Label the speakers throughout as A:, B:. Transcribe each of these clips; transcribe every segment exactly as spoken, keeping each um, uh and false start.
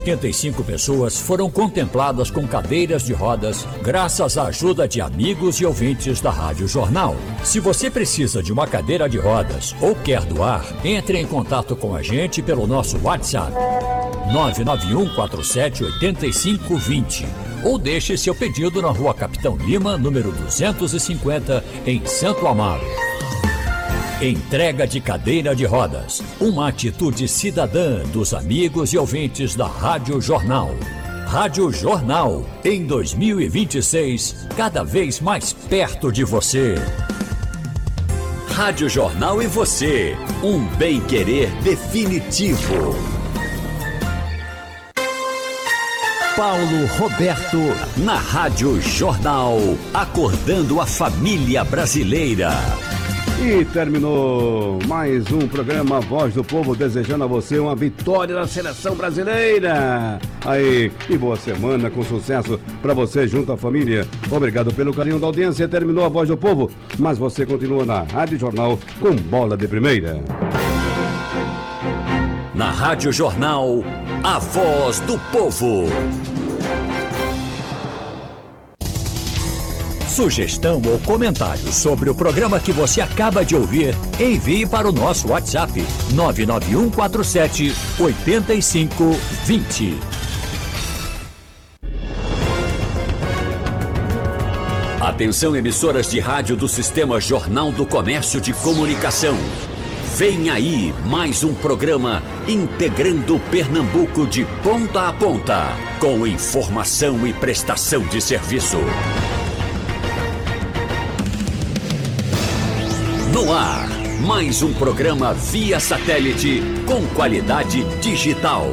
A: oitenta e cinco pessoas foram contempladas com cadeiras de rodas graças à ajuda de amigos e ouvintes da Rádio Jornal. Se você precisa de uma cadeira de rodas ou quer doar, entre em contato com a gente pelo nosso WhatsApp nove nove um quatro sete oito cinco dois zero ou deixe seu pedido na Rua Capitão Lima, número duzentos e cinquenta, em Santo Amaro. Entrega de cadeira de rodas, uma atitude cidadã dos amigos e ouvintes da Rádio Jornal. Rádio Jornal, em dois mil e vinte e seis, cada vez mais perto de você. Rádio Jornal e você, um bem-querer definitivo. Paulo Roberto, na Rádio Jornal, acordando a família brasileira.
B: E terminou mais um programa Voz do Povo, desejando a você uma vitória da seleção brasileira. Aí, e boa semana, com sucesso para você junto à família. Obrigado pelo carinho da audiência. Terminou a Voz do Povo, mas você continua na Rádio Jornal com bola de primeira.
A: Na Rádio Jornal, a voz do povo. Sugestão ou comentário sobre o programa que você acaba de ouvir, envie para o nosso WhatsApp nove nove um quatro sete oito cinco dois zero. Atenção, emissoras de rádio do Sistema Jornal do Comércio de Comunicação. Vem aí mais um programa integrando Pernambuco de ponta a ponta, com informação e prestação de serviço. No ar, mais um programa via satélite com qualidade digital.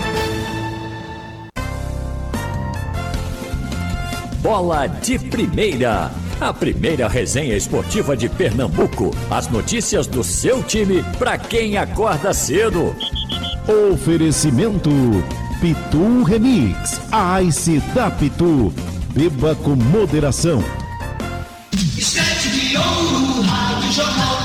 A: Bola de Primeira, a primeira resenha esportiva de Pernambuco. As notícias do seu time para quem acorda cedo.
C: Oferecimento Pitu Remix, a Ice da Pitu. Beba com moderação.
D: Sete de ouro, Rádio Jornal.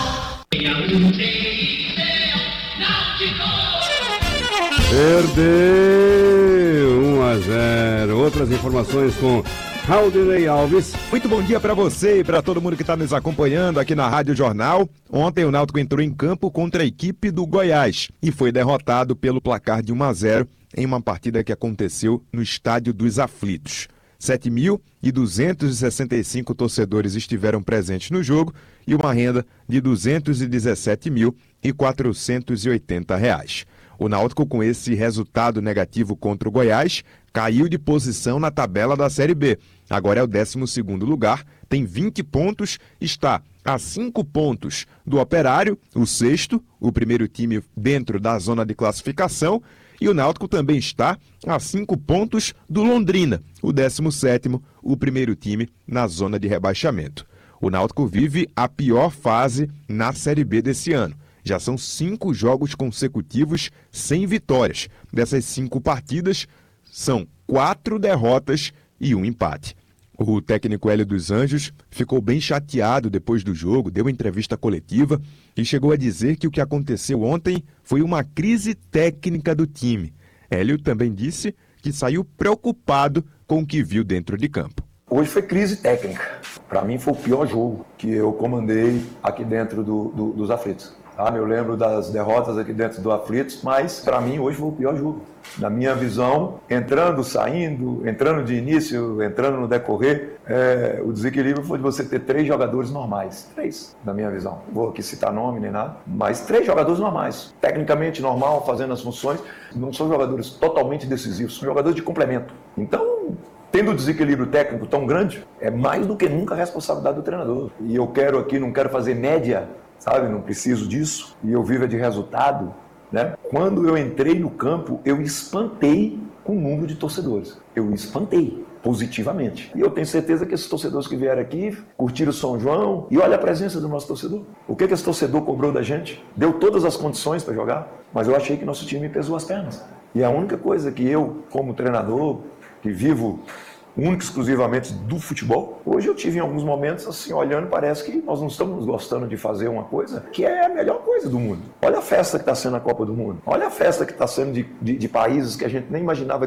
B: Perdeu um a zero. Outras informações com Raudinei Alves.
E: Muito bom dia para você e para todo mundo que está nos acompanhando aqui na Rádio Jornal. Ontem o Náutico entrou em campo contra a equipe do Goiás e foi derrotado pelo placar de um a zero em uma partida que aconteceu no Estádio dos Aflitos. sete mil duzentos e sessenta e cinco torcedores estiveram presentes no jogo e uma renda de duzentos e dezessete mil e quatrocentos e oitenta reais. O Náutico, com esse resultado negativo contra o Goiás, caiu de posição na tabela da Série B. Agora é o décimo segundo lugar, tem vinte pontos, está a cinco pontos do Operário, o sexto, o primeiro time dentro da zona de classificação, e o Náutico também está a cinco pontos do Londrina, o décimo sétimo, o primeiro time na zona de rebaixamento. O Náutico vive a pior fase na Série B desse ano. Já são cinco jogos consecutivos sem vitórias. Dessas cinco partidas, são quatro derrotas e um empate. O técnico Hélio dos Anjos ficou bem chateado depois do jogo, deu uma entrevista coletiva e chegou a dizer que o que aconteceu ontem foi uma crise técnica do time. Hélio também disse que saiu preocupado com o que viu dentro de campo.
F: Hoje foi crise técnica. Para mim foi o pior jogo que eu comandei aqui dentro do, do, dos Aflitos. Ah, eu lembro das derrotas aqui dentro do Aflitos, mas para mim hoje foi o pior jogo. Na minha visão, entrando, saindo, entrando de início, entrando no decorrer, é, o desequilíbrio foi de você ter três jogadores normais. Três, na minha visão. Não vou aqui citar nome nem nada, mas três jogadores normais. Tecnicamente normal, fazendo as funções. Não são jogadores totalmente decisivos, são jogadores de complemento. Então, tendo o desequilíbrio técnico tão grande, é mais do que nunca a responsabilidade do treinador. E eu quero aqui, não quero fazer média, sabe? Não preciso disso. E eu vivo de resultado, né? Quando eu entrei no campo, eu espantei com o número de torcedores. Eu espantei positivamente. E eu tenho certeza que esses torcedores que vieram aqui curtiram o São João. E olha a presença do nosso torcedor. O que, que esse torcedor cobrou da gente? Deu todas as condições para jogar, mas eu achei que nosso time pesou as pernas. E a única coisa que eu, como treinador, que vivo único exclusivamente do futebol. Hoje eu tive em alguns momentos assim, olhando, parece que nós não estamos gostando de fazer uma coisa que é a melhor coisa do mundo. Olha a festa que está sendo a Copa do Mundo. Olha a festa que está sendo de, de, de países que a gente nem imaginava